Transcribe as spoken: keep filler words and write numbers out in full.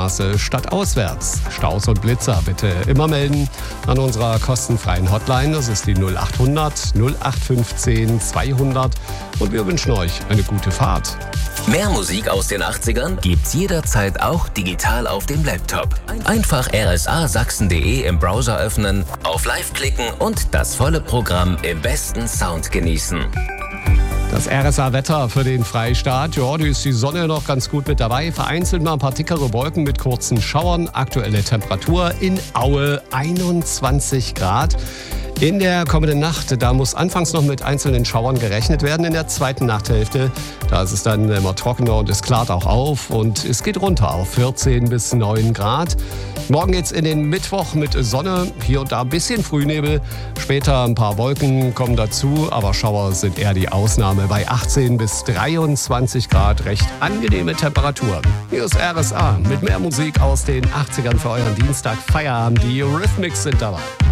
Straße stadtauswärts. Staus und Blitzer bitte immer melden an unserer kostenfreien Hotline. Das ist die null acht hundert null acht fünfzehn zweihundert. Und wir wünschen euch eine gute Fahrt. Mehr Musik aus den achtzigern gibt's jederzeit auch digital auf dem Laptop. Einfach r s a sachsen punkt d e im Browser öffnen, auf Live klicken und das volle Programm im besten Sound genießen. Das R S A-Wetter für den Freistaat. Ja, da ist die Sonne noch ganz gut mit dabei. Vereinzelt mal ein paar dickere Wolken mit kurzen Schauern. Aktuelle Temperatur in Aue einundzwanzig Grad. In der kommenden Nacht, da muss anfangs noch mit einzelnen Schauern gerechnet werden. In der zweiten Nachthälfte, da ist es dann immer trockener und es klart auch auf. Und es geht runter auf vierzehn bis neun Grad. Morgen geht's in den Mittwoch mit Sonne, hier und da ein bisschen Frühnebel. Später ein paar Wolken kommen dazu, aber Schauer sind eher die Ausnahme. Bei achtzehn bis dreiundzwanzig Grad recht angenehme Temperatur. Hier ist R S A mit mehr Musik aus den achtzigern für euren Dienstag Feierabend. Die Eurythmics sind dabei.